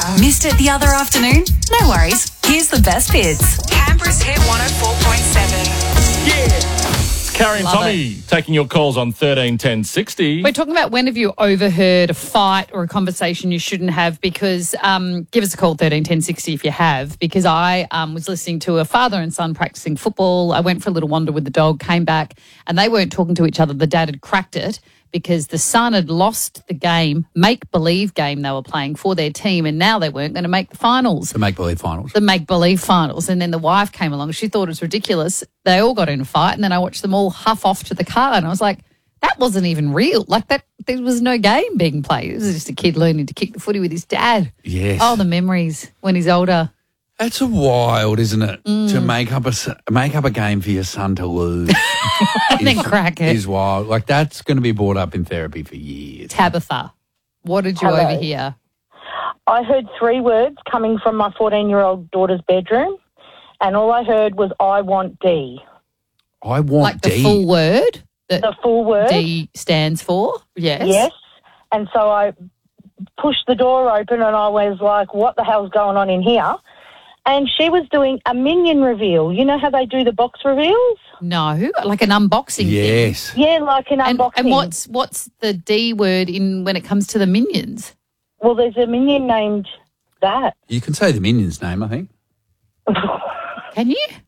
Missed it the other afternoon? No worries. Here's the best bits. Canberra's Hit 104.7. Carrie and Love Tommy taking your calls on 13 10 60. We're talking about when have you overheard a fight or a conversation you shouldn't have, because give us a call, 13 10 60 if you have, because I was listening to a father and son practicing football. I went for a little wander with the dog, came back, and they weren't talking to each other. The dad had cracked it because the son had lost the game, make-believe game they were playing for their team, and now they weren't going to make the finals. The make-believe finals. The make-believe finals. And then the wife came along. She thought it was ridiculous. They all got in a fight, and then I watched them all huff off to the car, and I was like, that wasn't even real. Like, that, there was no game being played. It was just a kid learning to kick the footy with his dad. Yes. Oh, the memories when he's older. That's a wild, isn't it? To make up a game for your son to lose. And then crack it. Is wild. Like, that's going to be brought up in therapy for years. Tabitha, what did you Hello. overhear? I heard 3 words coming from my 14-year-old daughter's bedroom, and all I heard was, I want D. I want Like the D. full word that The full word. D stands for? Yes. Yes. And so I pushed the door open and I was like, what the hell's going on in here? And she was doing a Minion reveal. You know how they do the box reveals? No, like an unboxing thing. Yes. Yeah, like an unboxing. And what's the D word in when it comes to the Minions? Well, there's a Minion named that. You can say the Minions' name, I think. Can you?